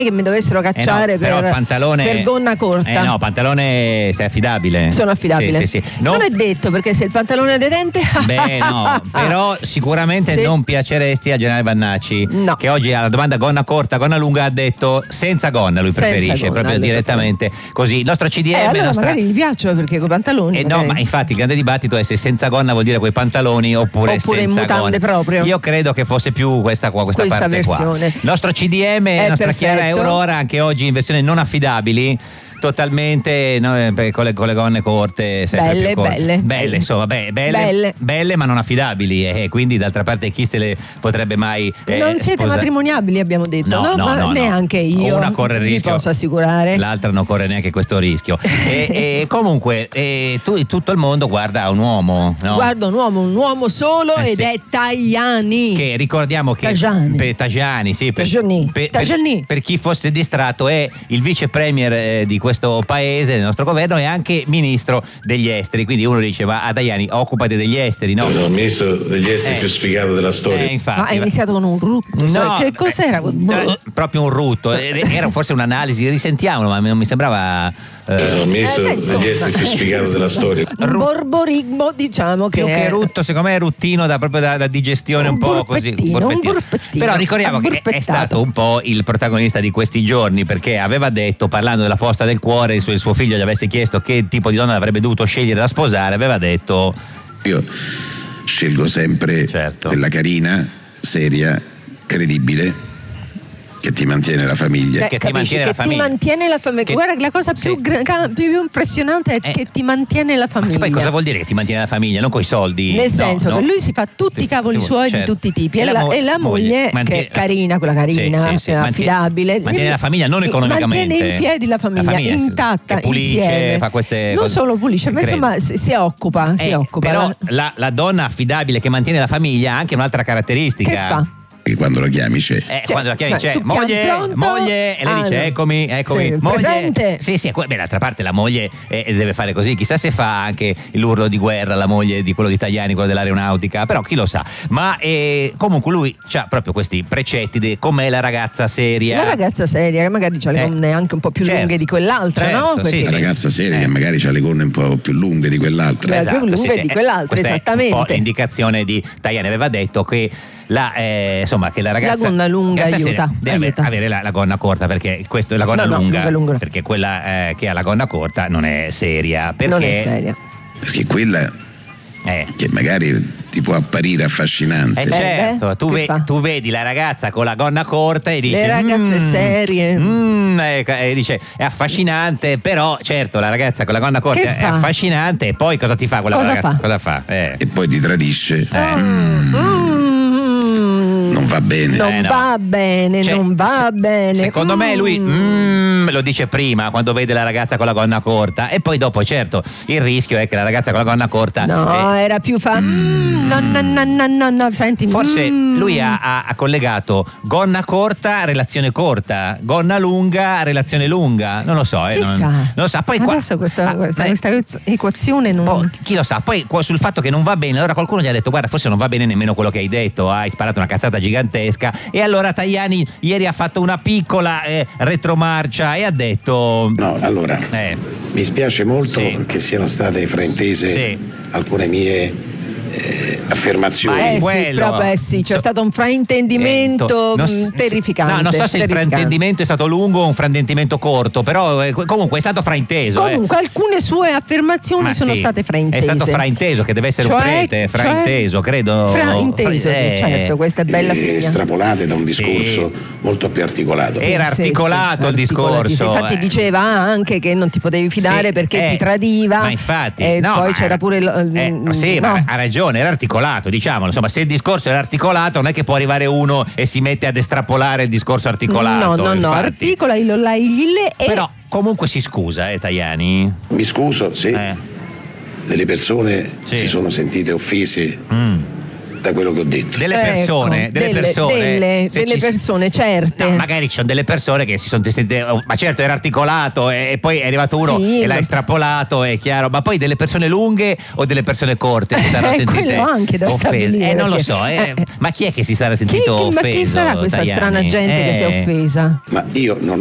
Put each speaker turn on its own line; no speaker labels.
che mi dovessero cacciare per gonna corta.
No, Pantalone sei affidabile.
Sono affidabile.
Sì.
Non è detto, perché se il pantalone è aderente.
Beh, no, però sicuramente non piaceresti a Generale Vannacci, che oggi alla domanda gonna corta, gonna lunga ha detto senza gonna, lui preferisce gonna, proprio direttamente così. Il nostro CDM
allora magari gli piacciono perché con i pantaloni.
No, ma infatti il grande dibattito è se senza gonna vuol dire coi pantaloni oppure senza
in mutande
gonna.
Proprio.
Io credo che fosse più questa parte
versione.
Qua. Il nostro CDM, la nostra Chiara Aurora, anche oggi in versione non affidabili. Totalmente con le gonne corte, sempre belle, insomma, belle ma non affidabili, e quindi d'altra parte chi se le potrebbe mai
non siete matrimoniabili, abbiamo detto, no, neanche io.
Una corre il rischio,
vi posso assicurare,
l'altra non corre neanche questo rischio. e comunque tutto il mondo guarda un uomo, no?
Guarda un uomo solo ed è Tajani,
che ricordiamo che Tajani, sì, per chi fosse distratto è il vice premier di questo paese, del nostro governo, e anche ministro degli esteri. Quindi uno dice: ma a Tajani occupati degli esteri, no?
Sono il ministro degli esteri più sfigato della storia.
Infatti, ma è iniziato con un rutto. No, che cos'era?
Proprio un rutto. Era forse un'analisi, risentiamolo, ma non mi sembrava.
Sono il ministro degli esteri più sfigato della storia.
Un borborigmo, diciamo che.
Più che rutto, secondo me è ruttino proprio da digestione, un po' così.
Un burpettino.
Però ricordiamo che è stato un po' il protagonista di questi giorni, perché aveva detto, parlando della posta del cuore, il suo figlio gli avesse chiesto che tipo di donna avrebbe dovuto scegliere da sposare, aveva detto:
io scelgo sempre quella carina, seria, credibile, che ti mantiene la famiglia.
Che ti mantiene
la famiglia. Guarda, la cosa più impressionante è che ti mantiene la famiglia.
Poi cosa vuol dire che ti mantiene la famiglia? Non coi soldi.
Nel senso che lui si fa tutti i cavoli suoi di tutti i tipi. E la moglie che è carina, quella carina, affidabile.
Mantiene la famiglia non economicamente.
Mantiene in piedi la famiglia intatta,
pulisce,
insieme.
fa queste
non
cose,
solo pulisce, ma insomma si occupa.
Però la donna affidabile che mantiene la famiglia ha anche un'altra caratteristica.
Che fa?
E quando la chiami c'è.
Quando la chiami c'è. Moglie, e lei dice eccomi, moglie.
Presente.
Sì, d'altra parte la moglie deve fare così. Chissà se fa anche l'urlo di guerra la moglie di quello di Tajani, quello dell'aeronautica, però chi lo sa. Ma comunque lui ha proprio questi precetti di com'è la ragazza seria.
La ragazza seria che magari ha le gonne anche un po' più lunghe di quell'altra, no?
Sì, la ragazza seria che magari ha le gonne un po' più lunghe di quell'altra.
Più lunghe di quell'altra, esattamente.
È un po' l'indicazione di Tajani, aveva detto che che la ragazza,
la gonna lunga aiuta,
deve avere la gonna corta, perché questo è la gonna lunga, perché quella che ha la gonna corta non è seria, perché
non è seria,
perché quella che magari ti può apparire affascinante.
Certo, tu vedi la ragazza con la gonna corta e dici:
le ragazze serie,
e dice è affascinante, però certo la ragazza con la gonna corta è affascinante, e poi cosa ti fa quella ragazza? Cosa fa?
E poi ti tradisce. Non va bene.
Non va bene.
Secondo me lui lo dice prima, quando vede la ragazza con la gonna corta, e poi dopo certo il rischio è che la ragazza con la gonna corta
era più no, senti,
forse lui ha collegato gonna corta relazione corta, gonna lunga relazione lunga, non lo so, non lo sa. Poi
adesso questa equazione non...
chi lo sa. Poi sul fatto che non va bene, allora qualcuno gli ha detto: guarda, forse non va bene nemmeno quello che hai detto, hai sparato una cazzata gigantesca. E allora Tajani ieri ha fatto una piccola retromarcia e ha detto:
no, allora mi spiace molto che siano state fraintese alcune mie affermazioni.
C'è stato un fraintendimento terrificante.
Non so se il fraintendimento è stato lungo o un fraintendimento corto, però comunque è stato frainteso.
Comunque alcune sue affermazioni sono state fraintese.
È stato frainteso, che deve essere un prete, frainteso, credo.
Frainteso, certo, questa è bella segna.
Estrapolate da un discorso molto più articolato.
Era articolato il discorso.
Infatti diceva anche che non ti potevi fidare perché ti tradiva.
Ma infatti.
E poi c'era pure
ma ha ragione, era articolato, diciamolo. Insomma, se il discorso era articolato, non è che può arrivare uno e si mette ad estrapolare il discorso articolato.
No, articola
però comunque si scusa, Tajani?
Mi scuso, delle persone si sono sentite offese da quello che ho detto.
Delle persone,
delle persone certe.
No, magari ci sono delle persone che si sono sentite, ma certo era articolato e poi è arrivato uno e l'ha estrapolato, è chiaro, ma poi delle persone lunghe o delle persone corte si saranno sentite
anche da
offese? Non lo so, ma chi è che si sarà sentito offeso?
Ma chi sarà questa strana gente che si è offesa?
Ma io non